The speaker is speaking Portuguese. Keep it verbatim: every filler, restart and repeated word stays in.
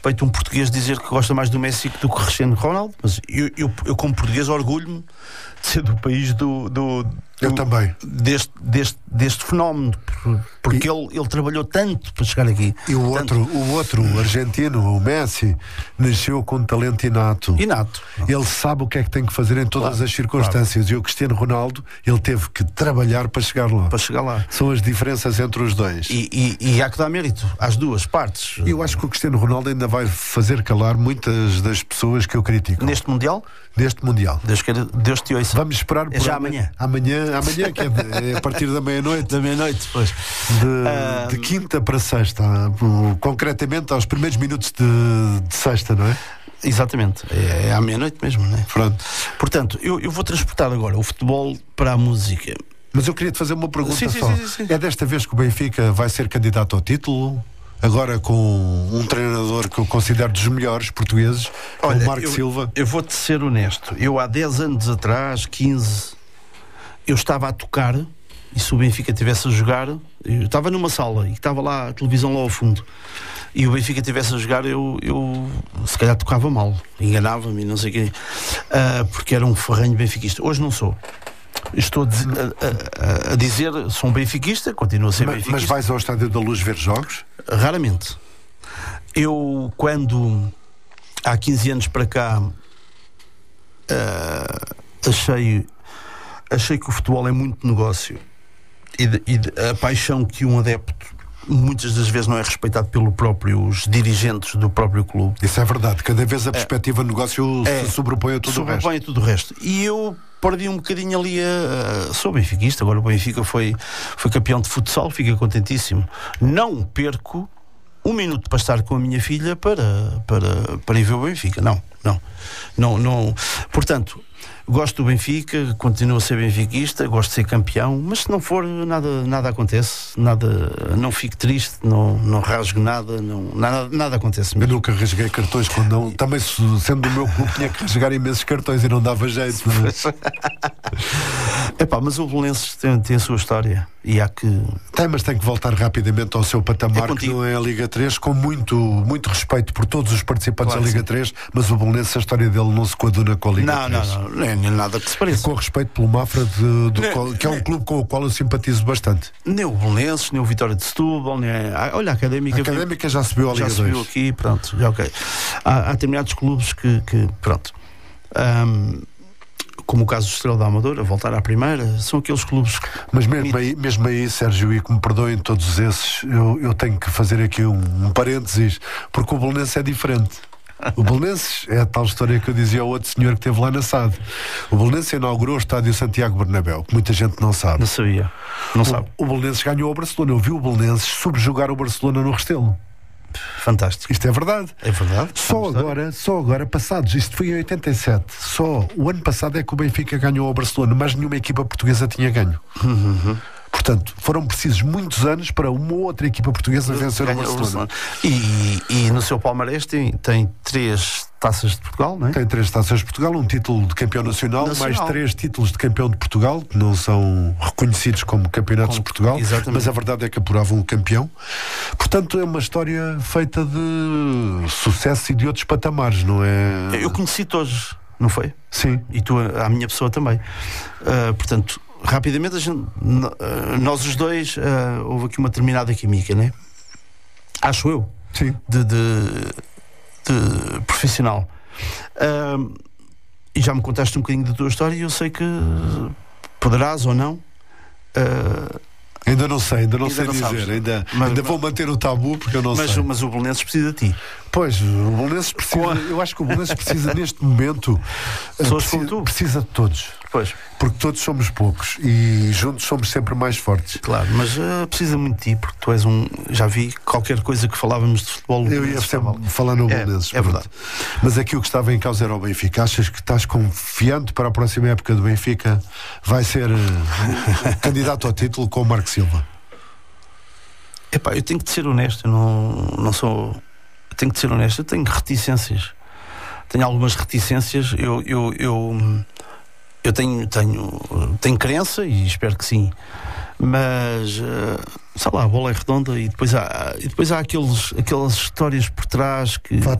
feito um português dizer que gosta mais do Messi do que Cristiano Ronaldo, mas eu, eu, eu como português orgulho-me de ser do país do, do, do eu também deste, deste, deste fenómeno, porque e, ele, ele trabalhou tanto para chegar aqui. E o outro, o outro o argentino, o Messi, nasceu com talento inato. Inato. Ele sabe o que é que tem que fazer em todas claro, as circunstâncias. Claro. E o Cristiano Ronaldo, ele teve que trabalhar para chegar lá. Para chegar lá. São as diferenças entre os dois. E, e, e há que dar mérito às duas partes. Eu acho que o Cristiano Ronaldo ainda vai fazer calar muitas das pessoas que eu critico. Neste Mundial? Neste Mundial. Deus, queira, Deus te ouça. Vamos esperar por é já amanhã. Amanhã, amanhã que é, de, é a partir da meia-noite. Da meia-noite, pois. De, uh... de quinta para sexta. Concretamente aos primeiros minutos de, de sexta, não é? Exatamente. É, é à meia-noite mesmo, não é? Pronto. Portanto, eu, eu vou transportar agora o futebol para a música. Mas eu queria te fazer uma pergunta sim, só. Sim, sim, sim. É desta vez que o Benfica vai ser candidato ao título? Agora com um treinador que eu considero dos melhores portugueses, Olha, o Marco eu, Silva. Eu vou-te ser honesto. Eu há dez anos atrás, quinze, eu estava a tocar, e se o Benfica estivesse a jogar, eu estava numa sala e estava lá a televisão lá ao fundo, e o Benfica estivesse a jogar, eu, eu se calhar tocava mal, enganava-me e não sei o quê, uh, porque era um ferranho benfiquista. Hoje não sou. Estou a, a, a, a dizer, sou um benfiquista, continuo a ser mas, benfiquista. Mas vais ao Estádio da Luz ver jogos? Raramente. Eu, quando há quinze anos para cá, uh, achei, achei que o futebol é muito negócio, e, de, e de, a paixão que um adepto muitas das vezes não é respeitado pelos próprios dirigentes do próprio clube. Isso é verdade, cada vez a perspectiva é, negócio é, se sobrepõe a tudo sobrepõe o resto. a tudo o resto. E eu perdi um bocadinho ali a... a sou benfiquista, agora o Benfica foi, foi campeão de futsal, fico contentíssimo. Não perco um minuto para estar com a minha filha para, para, para ir ver o Benfica. Não, não, não, não. Portanto, gosto do Benfica, continuo a ser benfiquista, gosto de ser campeão, mas se não for, nada, nada acontece, nada, não fico triste, não, não rasgo nada, não, nada, nada acontece mesmo. Eu nunca rasguei cartões quando não, também sendo do meu clube tinha que rasgar imensos cartões e não dava jeito. Não é? Epá, mas o Belenenses tem, tem a sua história e há que... Tem, mas tem que voltar rapidamente ao seu patamar, é que não é a Liga três, com muito, muito respeito por todos os participantes claro, da Liga sim. três, mas o Belenenses, a história dele não se coaduna com a Liga não, três. Não, não, não, nem nada que se pareça. E com respeito pelo Mafra, de, do nem, qual, que é um nem, clube com o qual eu simpatizo bastante. Nem o Belenenses, nem o Vitória de Setúbal, nem a, olha, a Académica... A Académica já subiu à Liga Já subiu dois. aqui, pronto, já ok. Há, há determinados clubes que, que pronto... Um, como o caso do Estrela da Amadora, voltar à primeira, são aqueles clubes que... Mas mesmo aí, mesmo aí, Sérgio, e que me perdoem todos esses, eu, eu tenho que fazer aqui um, um parênteses, porque o Belenenses é diferente. O Belenenses é a tal história que eu dizia ao outro senhor que esteve lá na S A D. O Belenenses inaugurou o estádio Santiago Bernabéu, que muita gente não sabe. Não sabia, não o, sabe. O Belenenses ganhou ao Barcelona. Eu vi o Belenenses subjugar o Barcelona no Restelo. Fantástico. Isto é verdade. É verdade. Só agora, só agora, passados, isto foi em oitenta e sete, só o ano passado é que o Benfica ganhou ao Barcelona, mas nenhuma equipa portuguesa tinha ganho. Uhum. Portanto, foram precisos muitos anos para uma outra equipa portuguesa vencer o Barcelona. E, e no seu palmarés tem, tem três taças de Portugal, não é? Tem três taças de Portugal, um título de campeão nacional, nacional. mais três títulos de campeão de Portugal, que não são reconhecidos como campeonatos como, de Portugal, exatamente. Mas a verdade é que apuravam o campeão. Portanto, é uma história feita de sucesso e de outros patamares, não é? Eu conheci-te hoje, não foi? Sim. E tu, a minha pessoa também. Uh, portanto, rapidamente, a gente, nós os dois, uh, houve aqui uma determinada química, não é? Acho eu. Sim. De, de, de profissional. Uh, e já me contaste um bocadinho da tua história e eu sei que poderás ou não. Uh, ainda não sei, ainda não ainda sei não dizer. Ainda, mas, ainda mas, vou manter o tabu porque eu não mas, sei. Mas o Belenenses precisa de ti. Pois, o Belenenses precisa, eu acho que o Belenenses precisa neste momento pessoas precisa, como tu. Precisa de todos. Pois. Porque todos somos poucos e juntos somos sempre mais fortes. Claro, mas uh, precisa muito de ti, porque tu és um... Já vi qualquer coisa que falávamos de futebol. Eu ia sempre falar no Belenenses. É, é verdade. Mas aqui o que estava em causa era o Benfica. Achas que estás confiante para a próxima época do Benfica? Vai ser uh, candidato ao título com o Marco Silva? Epá, eu tenho que ser honesto, eu não, não sou... Eu tenho que ser honesto, eu tenho reticências. Tenho algumas reticências, eu... eu, eu Eu tenho, tenho, tenho crença e espero que sim, mas uh, sei lá, a bola é redonda e depois há, e depois há aqueles, aquelas histórias por trás que